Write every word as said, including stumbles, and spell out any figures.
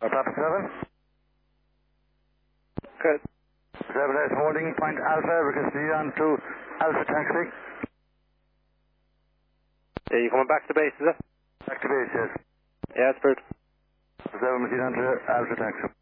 Papa seven. Good. seven is holding point Alpha, requesting you on to Alpha Taxi. Yeah, you coming back to base, is it? Back to base, yes. Yeah, it's good. seven, on to Alpha Taxi.